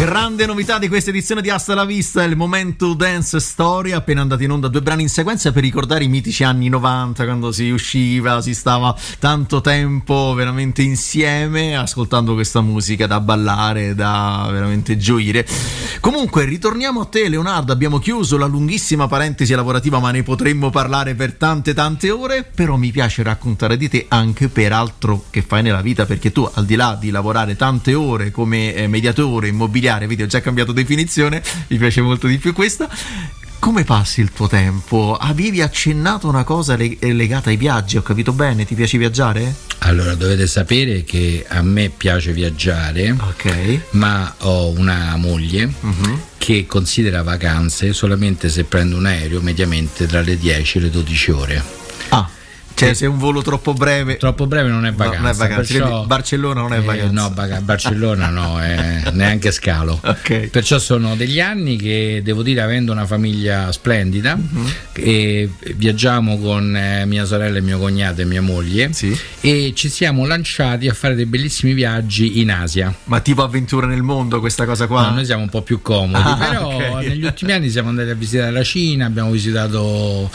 Grande novità di questa edizione di Hasta la Vista, il momento dance storia, appena andati in onda 2 brani in sequenza per ricordare i mitici anni 90, quando si usciva, si stava tanto tempo veramente insieme ascoltando questa musica da ballare, da veramente gioire. Comunque ritorniamo a te, Leonardo. Abbiamo chiuso la lunghissima parentesi lavorativa, ma ne potremmo parlare per tante ore. Però mi piace raccontare di te anche per altro che fai nella vita, perché tu, al di là di lavorare tante ore come mediatore immobiliare, vedi, ho già cambiato definizione, mi piace molto di più questa. Come passi il tuo tempo? Avevi accennato una cosa legata ai viaggi, ho capito bene? Ti piace viaggiare? Allora, dovete sapere che a me piace viaggiare, ok, ma ho una moglie che considera vacanze solamente se prendo un aereo mediamente tra le 10 e le 12 ore. Cioè, se è un volo troppo breve non è vacanza. Non è vacanza. Perciò, Barcellona non è vacanza. No, Barcellona no, neanche scalo. Okay. Perciò sono degli anni che, devo dire, avendo una famiglia splendida, e viaggiamo con mia sorella e mio cognato e mia moglie, sì, e ci siamo lanciati a fare dei bellissimi viaggi in Asia. Ma tipo avventura nel mondo, questa cosa qua? No, noi siamo un po' più comodi, però okay, negli ultimi anni siamo andati a visitare la Cina, abbiamo visitato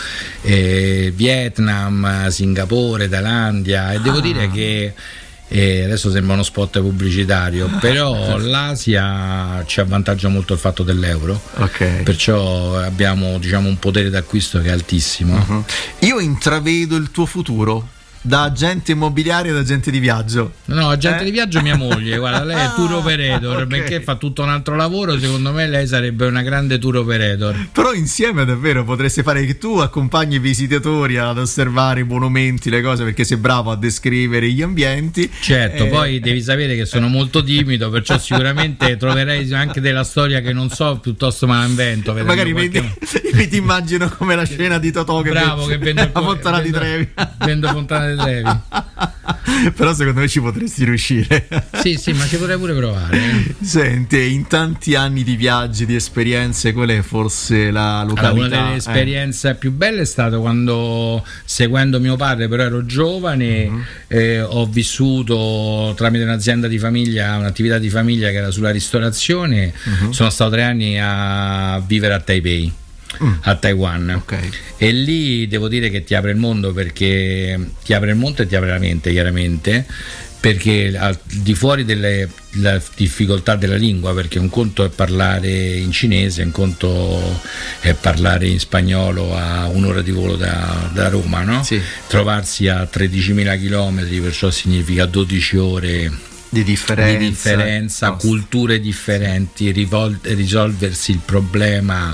Vietnam, Singapore, Thailandia, e devo dire che adesso sembra uno spot pubblicitario, però l'Asia ci avvantaggia molto il fatto dell'euro, perciò abbiamo, diciamo, un potere d'acquisto che è altissimo. Io intravedo il tuo futuro da agente immobiliare ed agente di viaggio. No, agente di viaggio mia moglie, guarda, lei è tour operator, perché fa tutto un altro lavoro. Secondo me lei sarebbe una grande tour operator. Però insieme davvero potreste fare che tu accompagni i visitatori ad osservare i monumenti, le cose, perché sei bravo a descrivere gli ambienti. Certo, poi devi sapere che sono molto timido, perciò sicuramente troverei anche della storia che non so, piuttosto me la invento. Magari mi ti immagino come la scena di Totò che vende la Fontana di Trevi. Vendo Fontana di Trevi. Però secondo me ci potresti riuscire. Sì, ma ci potrei pure provare. Senti, in tanti anni di viaggi, di esperienze, qual è forse la località? Allora, una delle esperienze più belle è stato quando, seguendo mio padre, però ero giovane, ho vissuto tramite un'azienda di famiglia, un'attività di famiglia che era sulla ristorazione. Sono stato 3 anni a vivere a Taipei, a Taiwan, e lì devo dire che ti apre il mondo, perché ti apre il mondo e ti apre la mente, chiaramente, perché al di fuori delle difficoltà della lingua, perché un conto è parlare in cinese, un conto è parlare in spagnolo a 1 ora di volo da Roma, no? Sì. Trovarsi a 13.000 chilometri, perciò significa 12 ore di differenza, culture differenti, risolversi il problema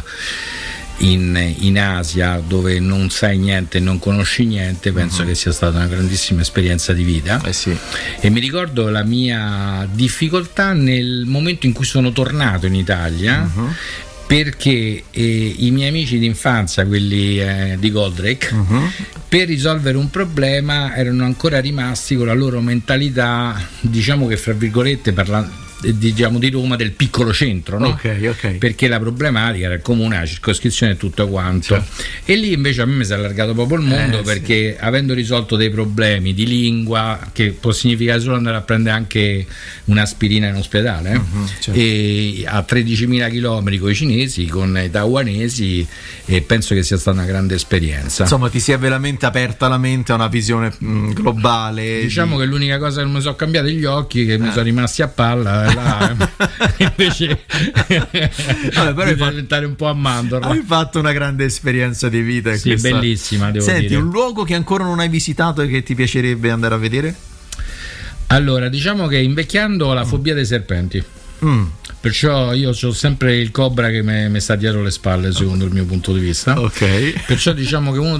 in Asia, dove non sai niente, non conosci niente. Penso che sia stata una grandissima esperienza di vita. E mi ricordo la mia difficoltà nel momento in cui sono tornato in Italia, perché i miei amici d'infanzia, quelli di Goldrake, per risolvere un problema erano ancora rimasti con la loro mentalità, diciamo che fra virgolette diciamo di Roma, del piccolo centro, no? Perché la problematica era il comune, la circoscrizione e tutto quanto, e lì invece a me mi si è allargato proprio il mondo, perché avendo risolto dei problemi di lingua, che può significare solo andare a prendere anche un'aspirina in ospedale, e a 13.000 chilometri con i cinesi, con i taiwanesi, e penso che sia stata una grande esperienza. Insomma, ti si è veramente aperta la mente a una visione globale. Diciamo che l'unica cosa che mi sono cambiati gli occhi, che mi sono rimasti a palla invece però di diventare un po' a mandorla. Hai fatto una grande esperienza di vita, bellissima, devo dire. Senti, un luogo che ancora non hai visitato e che ti piacerebbe andare a vedere? Allora, diciamo che invecchiando ho la fobia dei serpenti, perciò io ho sempre il cobra che mi sta dietro le spalle, secondo il mio punto di vista. Perciò diciamo che uno